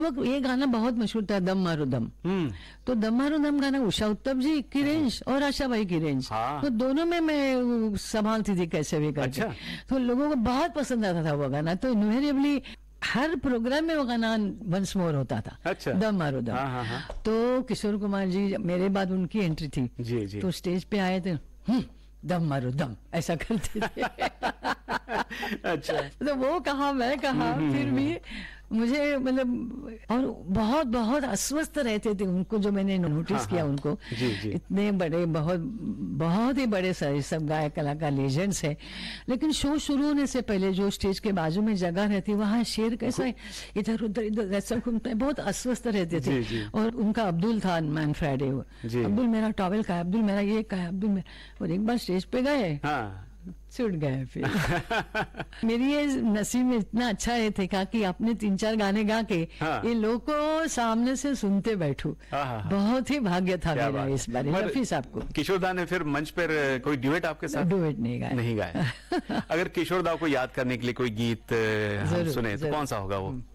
वो ये गाना बहुत मशहूर था, दम मारो दम। तो दम मारो दम गाना उषा उत्तम जी की रेंज और आशा भाई की रेंज, हाँ। तो दोनों में मैं संभालती थी कैसे भी करके। अच्छा। तो लोगों को बहुत पसंद आता था वो गाना, तो इनवेरिएबली हर प्रोग्राम में वो गाना वंस मोर होता था। अच्छा। दम मारो दम। हाँ, हाँ, हाँ। तो किशोर कुमार जी, मेरे बाद उनकी एंट्री थी, जी, जी। तो स्टेज पे आए थे, दम मारो दम ऐसा करते थे। अच्छा। तो वो कहा, मैं कहा, फिर भी मुझे मतलब, और बहुत बहुत अस्वस्थ रहते थे उनको, जो मैंने नोटिस हाँ, किया हाँ। उनको। जी, जी। इतने बड़े, बहुत बहुत ही बड़े सारे सब गायक कलाकार लेजेंड्स हैं, लेकिन शो शुरू होने से पहले जो स्टेज के बाजू में जगह रहती, वहाँ शेर कैसा है, इधर उधर इधर ऐसा घूमता है, बहुत अस्वस्थ रहते थे। जी, जी। और उनका अब्दुल था मैन फ्राइडे, जी। अब्दुल मेरा टॉवेल का है, अब्दुल मेरा ये का है, अब्दुल मेरा, और एक बार स्टेज पे गए, हाँ। छूट गए फिर। मेरी ये नसीब में इतना अच्छा है थे कि अपने 3-4 गाने गा के हाँ। ये लोग को सामने से सुनते बैठू। हाँ, हाँ, हाँ। बहुत ही भाग्य था क्या मेरा बात। इस बारे। मगर रफी साहब को किशोर दा ने फिर मंच पर कोई ड्यूएट आपके साथ डुएट नहीं गाया। नहीं गाया? अगर किशोर दा को याद करने के लिए कोई गीत हम जरूर, सुने तो जरूर। कौन सा होगा वो?